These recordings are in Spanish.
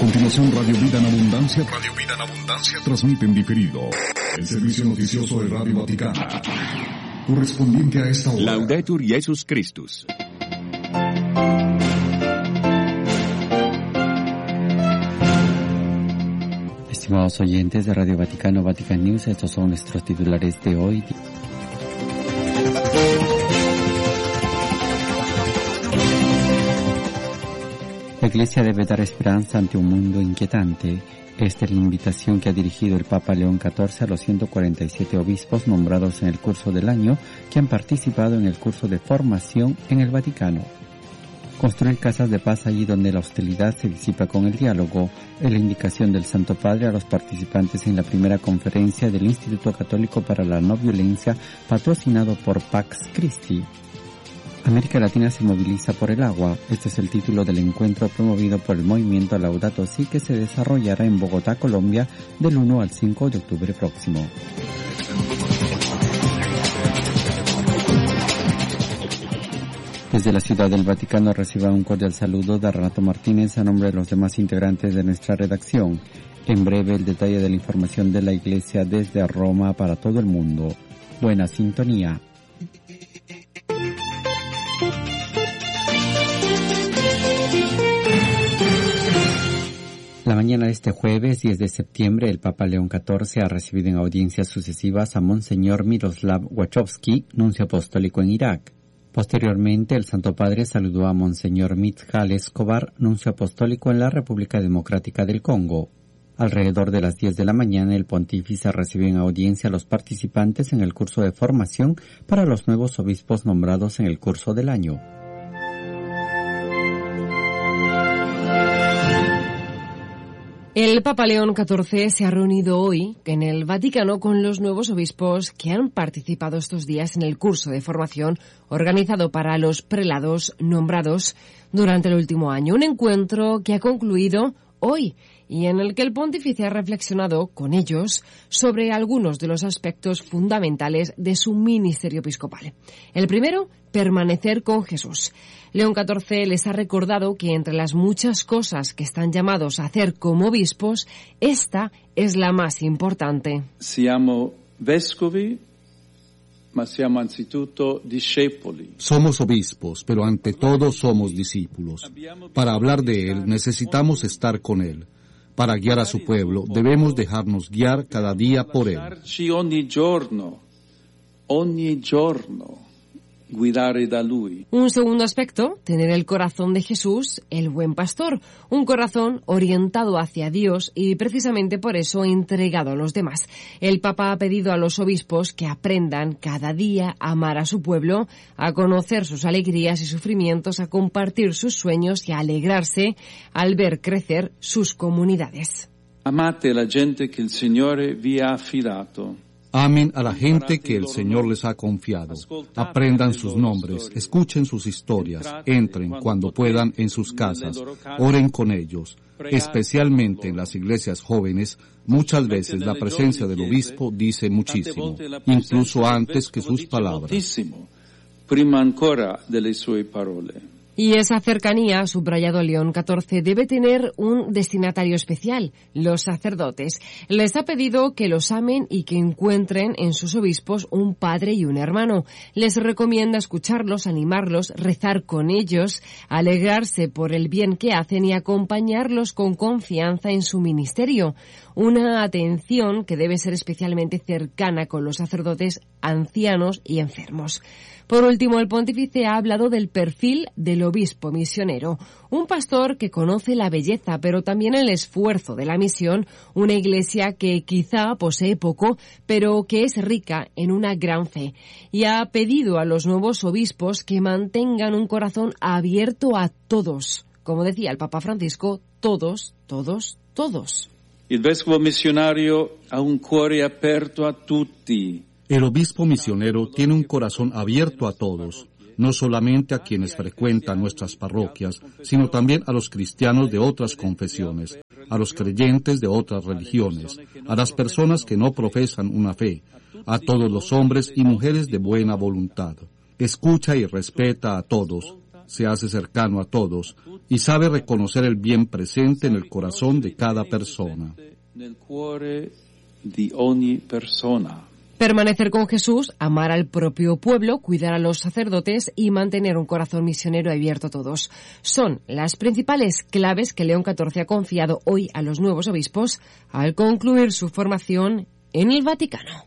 continuación, Radio Vida en Abundancia. Radio Vida en Abundancia transmite en diferido el servicio noticioso de Radio Vaticano, correspondiente a esta hora. Laudetur Jesus Christus. Estimados oyentes de Radio Vaticano, Vatican News, estos son nuestros titulares de hoy. La Iglesia debe dar esperanza ante un mundo inquietante. Esta es la invitación que ha dirigido el Papa León XIV a los 147 obispos nombrados en el curso del año que han participado en el curso de formación en el Vaticano. Construir casas de paz allí donde la hostilidad se disipa con el diálogo es la indicación del Santo Padre a los participantes en la primera conferencia del Instituto Católico para la No Violencia, patrocinado por Pax Christi. América Latina se moviliza por el agua. Este es el título del encuentro promovido por el movimiento Laudato Si, que se desarrollará en Bogotá, Colombia, del 1 al 5 de octubre próximo. Desde la Ciudad del Vaticano reciba un cordial saludo de Renato Martínez a nombre de los demás integrantes de nuestra redacción. En breve el detalle de la información de la Iglesia desde Roma para todo el mundo. Buena sintonía. La mañana de este jueves 10 de septiembre, el Papa León XIV ha recibido en audiencias sucesivas a Monseñor Miroslav Wachowski, nuncio apostólico en Irak. Posteriormente, el Santo Padre saludó a Monseñor Mijal Escobar, nuncio apostólico en la República Democrática del Congo. Alrededor de las 10 de la mañana, el pontífice recibió en audiencia a los participantes en el curso de formación para los nuevos obispos nombrados en el curso del año. El Papa León XIV se ha reunido hoy en el Vaticano con los nuevos obispos que han participado estos días en el curso de formación organizado para los prelados nombrados durante el último año. Un encuentro que ha concluido hoy y en el que el pontífice ha reflexionado con ellos sobre algunos de los aspectos fundamentales de su ministerio episcopal. El primero, permanecer con Jesús. León XIV les ha recordado que entre las muchas cosas que están llamados a hacer como obispos, esta es la más importante. Siamo vescovi, ma siamo anzitutto discepoli. Somos obispos, pero ante todo somos discípulos. Para hablar de Él necesitamos estar con Él. Para guiar a su pueblo debemos dejarnos guiar cada día por Él. Ogni giorno. Guidare da Lui. Un segundo aspecto, tener el corazón de Jesús, el buen pastor, un corazón orientado hacia Dios y precisamente por eso entregado a los demás. El Papa ha pedido a los obispos que aprendan cada día a amar a su pueblo, a conocer sus alegrías y sufrimientos, a compartir sus sueños y a alegrarse al ver crecer sus comunidades. Amate la gente que el Signore vi ha affidato. Amen a la gente que el Señor les ha confiado. Aprendan sus nombres, escuchen sus historias, entren cuando puedan en sus casas, oren con ellos. Especialmente en las iglesias jóvenes, muchas veces la presencia del obispo dice muchísimo, incluso antes que sus palabras. Prima ancora delle sue parole. Y esa cercanía, subrayado León XIV, debe tener un destinatario especial, los sacerdotes. Les ha pedido que los amen y que encuentren en sus obispos un padre y un hermano. Les recomienda escucharlos, animarlos, rezar con ellos, alegrarse por el bien que hacen y acompañarlos con confianza en su ministerio. Una atención que debe ser especialmente cercana con los sacerdotes ancianos y enfermos. Por último, el pontífice ha hablado del perfil del obispo misionero, un pastor que conoce la belleza, pero también el esfuerzo de la misión, una iglesia que quizá posee poco, pero que es rica en una gran fe. Y ha pedido a los nuevos obispos que mantengan un corazón abierto a todos. Como decía el Papa Francisco, todos, todos, todos. Il vescovo missionario ha un cuore aperto a tutti. El obispo misionero tiene un corazón abierto a todos, no solamente a quienes frecuentan nuestras parroquias, sino también a los cristianos de otras confesiones, a los creyentes de otras religiones, a las personas que no profesan una fe, a todos los hombres y mujeres de buena voluntad. Escucha y respeta a todos, se hace cercano a todos y sabe reconocer el bien presente en el corazón de cada persona. Permanecer con Jesús, amar al propio pueblo, cuidar a los sacerdotes y mantener un corazón misionero abierto a todos. Son las principales claves que León XIV ha confiado hoy a los nuevos obispos al concluir su formación en el Vaticano.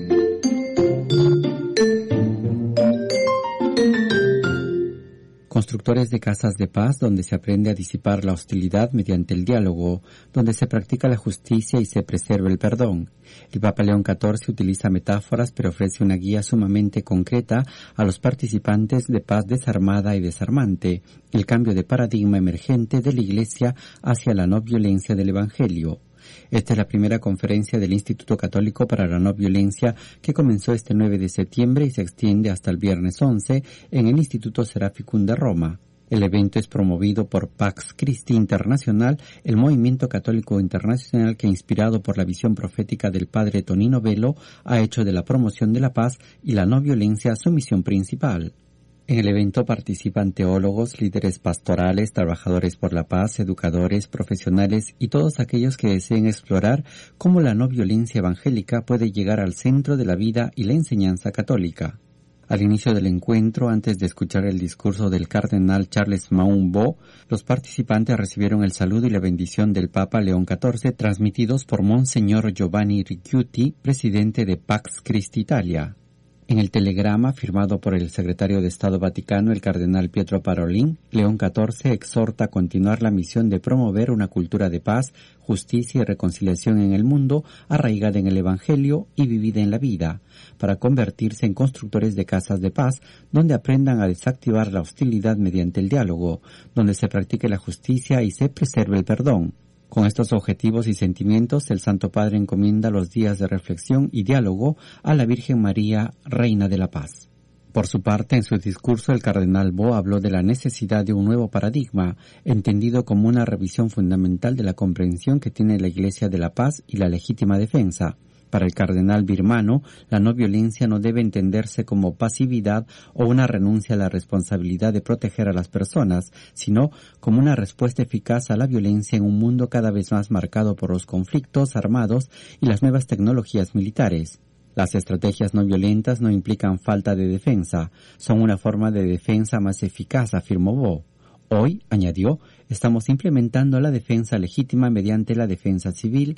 Constructores de casas de paz donde se aprende a disipar la hostilidad mediante el diálogo, donde se practica la justicia y se preserva el perdón. El Papa León XIV utiliza metáforas pero ofrece una guía sumamente concreta a los participantes de paz desarmada y desarmante, el cambio de paradigma emergente de la Iglesia hacia la no violencia del Evangelio. Esta es la primera conferencia del Instituto Católico para la No Violencia que comenzó este 9 de septiembre y se extiende hasta el viernes 11 en el Instituto Seraficum de Roma. El evento es promovido por Pax Christi Internacional, el movimiento católico internacional que, inspirado por la visión profética del padre Tonino Velo, ha hecho de la promoción de la paz y la no violencia su misión principal. En el evento participan teólogos, líderes pastorales, trabajadores por la paz, educadores, profesionales y todos aquellos que deseen explorar cómo la no violencia evangélica puede llegar al centro de la vida y la enseñanza católica. Al inicio del encuentro, antes de escuchar el discurso del cardenal Charles Maumbo, los participantes recibieron el saludo y la bendición del Papa León XIV transmitidos por Monseñor Giovanni Ricciuti, presidente de Pax Christi Italia. En el telegrama firmado por el secretario de Estado Vaticano, el cardenal Pietro Parolin, León XIV exhorta a continuar la misión de promover una cultura de paz, justicia y reconciliación en el mundo, arraigada en el Evangelio y vivida en la vida, para convertirse en constructores de casas de paz, donde aprendan a desactivar la hostilidad mediante el diálogo, donde se practique la justicia y se preserve el perdón. Con estos objetivos y sentimientos, el Santo Padre encomienda los días de reflexión y diálogo a la Virgen María, Reina de la Paz. Por su parte, en su discurso, el cardenal Bo habló de la necesidad de un nuevo paradigma, entendido como una revisión fundamental de la comprensión que tiene la Iglesia de la Paz y la legítima defensa. Para el cardenal birmano, la no violencia no debe entenderse como pasividad o una renuncia a la responsabilidad de proteger a las personas, sino como una respuesta eficaz a la violencia en un mundo cada vez más marcado por los conflictos armados y las nuevas tecnologías militares. Las estrategias no violentas no implican falta de defensa, son una forma de defensa más eficaz, afirmó Bo. Hoy, añadió, estamos implementando la defensa legítima mediante la defensa civil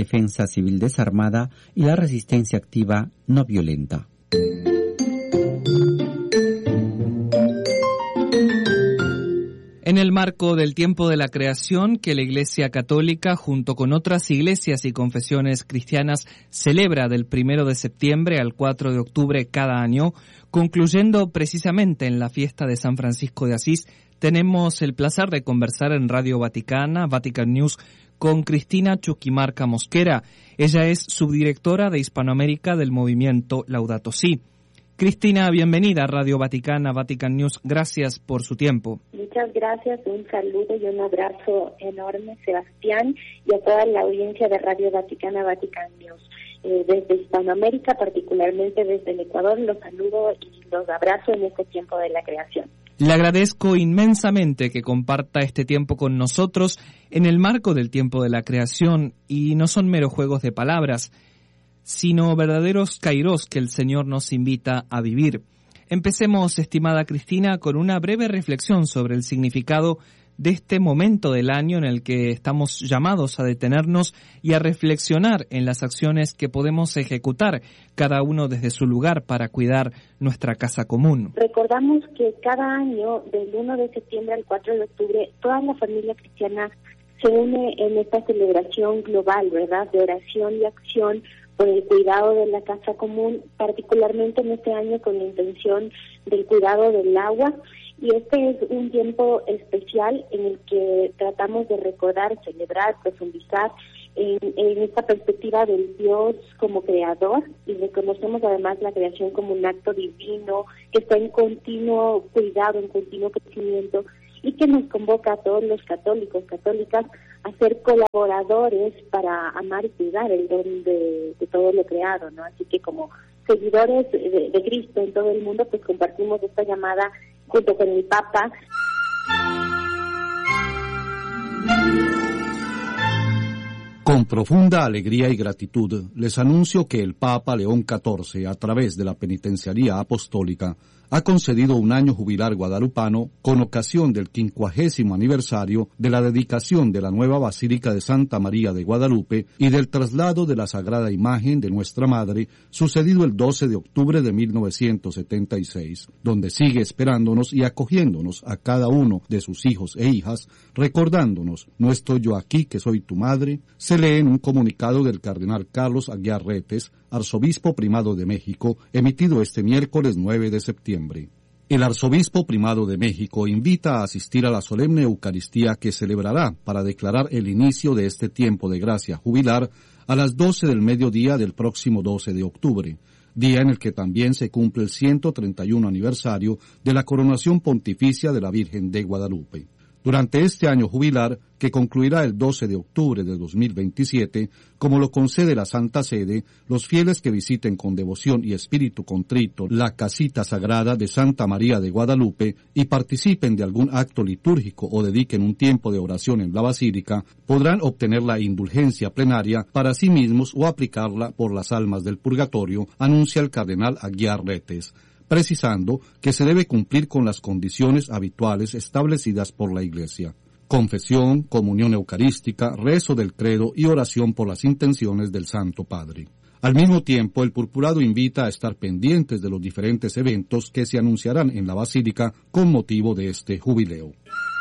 desarmada y la resistencia activa no violenta. En el marco del tiempo de la creación que la Iglesia Católica, junto con otras iglesias y confesiones cristianas, celebra del 1 de septiembre al 4 de octubre cada año, concluyendo precisamente en la fiesta de San Francisco de Asís, tenemos el placer de conversar en Radio Vaticana, Vatican News, con Cristina Chuquimarca Mosquera. Ella es subdirectora de Hispanoamérica del movimiento Laudato Si. Cristina, bienvenida a Radio Vaticana, Vatican News. Gracias por su tiempo. Muchas gracias, un saludo y un abrazo enorme, Sebastián, y a toda la audiencia de Radio Vaticana, Vatican News. Desde Hispanoamérica, particularmente desde el Ecuador, los saludo y los abrazo en este tiempo de la creación. Le agradezco inmensamente que comparta este tiempo con nosotros en el marco del tiempo de la creación, y no son meros juegos de palabras, sino verdaderos kairos que el Señor nos invita a vivir. Empecemos, estimada Cristina, con una breve reflexión sobre el significado de este momento del año en el que estamos llamados a detenernos y a reflexionar en las acciones que podemos ejecutar, cada uno desde su lugar, para cuidar nuestra casa común. Recordamos que cada año, del 1 de septiembre al 4 de octubre, toda la familia cristiana se une en esta celebración global, ¿verdad?, de oración y acción por el cuidado de la casa común, particularmente en este año con la intención del cuidado del agua. Y este es un tiempo especial en el que tratamos de recordar, celebrar, profundizar en esta perspectiva del Dios como creador, y reconocemos además la creación como un acto divino que está en continuo cuidado, en continuo crecimiento, y que nos convoca a todos los católicos, católicas, a ser colaboradores para amar y cuidar el don de todo lo creado, ¿no? Así que como seguidores de Cristo en todo el mundo, pues compartimos esta llamada junto con el Papa. Con profunda alegría y gratitud, les anuncio que el Papa León XIV, a través de la Penitenciaría Apostólica, ha concedido un año jubilar guadalupano con ocasión del 50º aniversario de la dedicación de la nueva Basílica de Santa María de Guadalupe y del traslado de la Sagrada Imagen de Nuestra Madre, sucedido el 12 de octubre de 1976, donde sigue esperándonos y acogiéndonos a cada uno de sus hijos e hijas, recordándonos: no estoy yo aquí, que soy tu madre. Se lee en un comunicado del cardenal Carlos Aguiar Retes, arzobispo primado de México, emitido este miércoles 9 de septiembre. El arzobispo primado de México invita a asistir a la solemne Eucaristía que celebrará para declarar el inicio de este tiempo de gracia jubilar a las 12 del mediodía del próximo 12 de octubre, día en el que también se cumple el 131 aniversario de la coronación pontificia de la Virgen de Guadalupe. Durante este año jubilar, que concluirá el 12 de octubre de 2027, como lo concede la Santa Sede, los fieles que visiten con devoción y espíritu contrito la casita sagrada de Santa María de Guadalupe y participen de algún acto litúrgico o dediquen un tiempo de oración en la basílica, podrán obtener la indulgencia plenaria para sí mismos o aplicarla por las almas del purgatorio, anuncia el cardenal Aguiar Retes, precisando que se debe cumplir con las condiciones habituales establecidas por la Iglesia: confesión, comunión eucarística, rezo del credo y oración por las intenciones del Santo Padre. Al mismo tiempo, el purpurado invita a estar pendientes de los diferentes eventos que se anunciarán en la Basílica con motivo de este jubileo.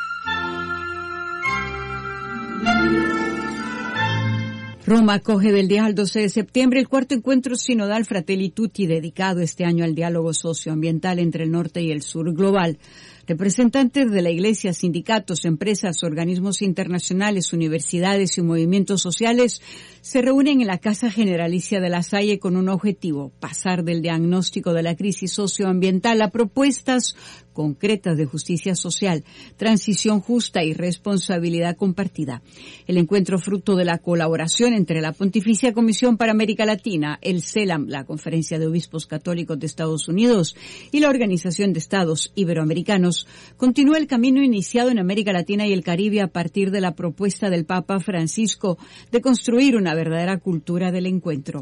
Roma acoge del 10 al 12 de septiembre el cuarto encuentro sinodal Fratelli Tutti, dedicado este año al diálogo socioambiental entre el norte y el sur global. Representantes de la Iglesia, sindicatos, empresas, organismos internacionales, universidades y movimientos sociales se reúnen en la Casa Generalicia de La Salle con un objetivo: pasar del diagnóstico de la crisis socioambiental a propuestas concretas de justicia social, transición justa y responsabilidad compartida. El encuentro, fruto de la colaboración entre la Pontificia Comisión para América Latina, el CELAM, la Conferencia de Obispos Católicos de Estados Unidos, y la Organización de Estados Iberoamericanos, continúa el camino iniciado en América Latina y el Caribe a partir de la propuesta del Papa Francisco de construir una verdadera cultura del encuentro.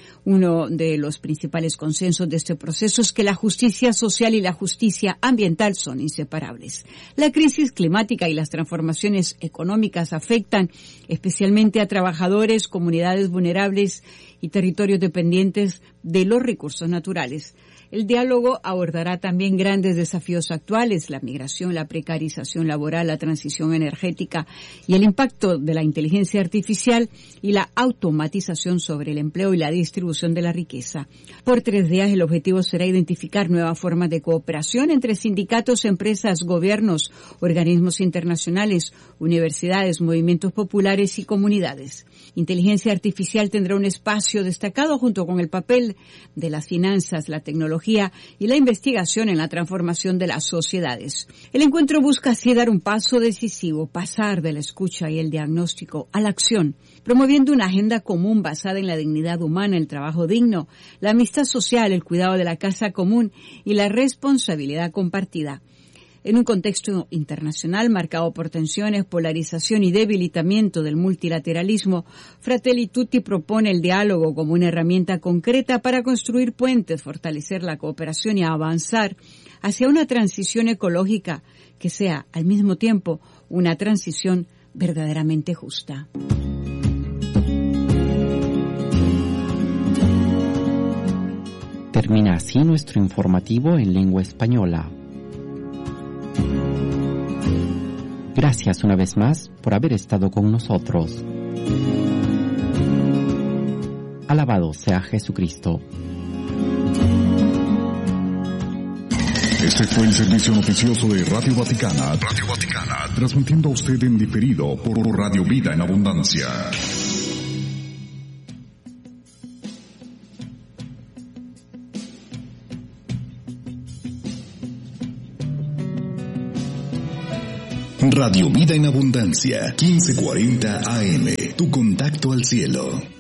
Uno de los principales consensos de este proceso es que la justicia social y la justicia ambiental son inseparables. La crisis climática y las transformaciones económicas afectan especialmente a trabajadores, comunidades vulnerables y territorios dependientes de los recursos naturales. El diálogo abordará también grandes desafíos actuales: la migración, la precarización laboral, la transición energética y el impacto de la inteligencia artificial y la automatización sobre el empleo y la distribución de la riqueza. Por 3 días el objetivo será identificar nuevas formas de cooperación entre sindicatos, empresas, gobiernos, organismos internacionales, universidades, movimientos populares y comunidades. Inteligencia artificial tendrá un espacio destacado junto con el papel de las finanzas, la tecnología y la investigación en la transformación de las sociedades. El encuentro busca así dar un paso decisivo, pasar de la escucha y el diagnóstico a la acción, promoviendo una agenda común basada en la dignidad humana, el trabajo digno, la amistad social, el cuidado de la casa común y la responsabilidad compartida. En un contexto internacional marcado por tensiones, polarización y debilitamiento del multilateralismo, Fratelli Tutti propone el diálogo como una herramienta concreta para construir puentes, fortalecer la cooperación y avanzar hacia una transición ecológica que sea, al mismo tiempo, una transición verdaderamente justa. Termina así nuestro informativo en lengua española. Gracias una vez más por haber estado con nosotros. Alabado sea Jesucristo. Este fue el servicio noticioso de Radio Vaticana, transmitiendo a usted en diferido por Radio Vida en Abundancia. Radio Vida en Abundancia, 1540 AM, tu contacto al cielo.